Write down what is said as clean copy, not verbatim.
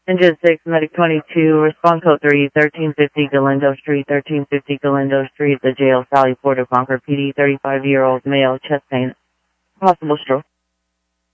Engine 6, Medic 22, respond code 3, 1350 Galindo Street, 1350 Galindo Street, the jail, Sally Porter, Concord PD, 35-year-old male, chest pain, possible stroke.